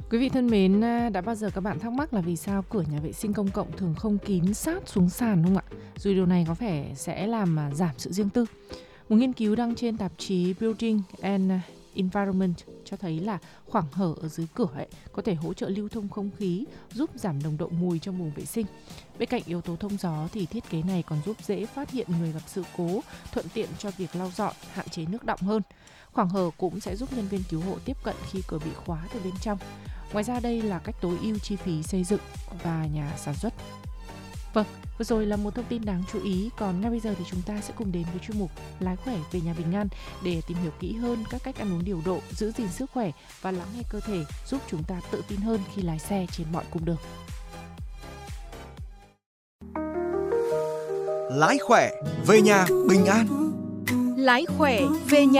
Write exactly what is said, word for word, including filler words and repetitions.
Quý vị thân mến, đã bao giờ các bạn thắc mắc là vì sao cửa nhà vệ sinh công cộng thường không kín sát xuống sàn không ạ? Dù điều này có vẻ sẽ làm giảm sự riêng tư. Một nghiên cứu đăng trên tạp chí Building and Environment cho thấy là khoảng hở ở dưới cửa ấy có thể hỗ trợ lưu thông không khí, giúp giảm nồng độ mùi trong buồng vệ sinh. Bên cạnh yếu tố thông gió thì thiết kế này còn giúp dễ phát hiện người gặp sự cố, thuận tiện cho việc lau dọn, hạn chế nước đọng hơn. Khoảng hở cũng sẽ giúp nhân viên cứu hộ tiếp cận khi cửa bị khóa từ bên trong. Ngoài ra đây là cách tối ưu chi phí xây dựng và nhà sản xuất. Vâng, vừa rồi là một thông tin đáng chú ý. Còn ngay bây giờ thì chúng ta sẽ cùng đến với chuyên mục Lái khỏe về nhà bình an để tìm hiểu kỹ hơn các cách ăn uống điều độ, giữ gìn sức khỏe và lắng nghe cơ thể, giúp chúng ta tự tin hơn khi lái xe trên mọi cung đường. Lái khỏe về nhà bình an. Lái khỏe về nhà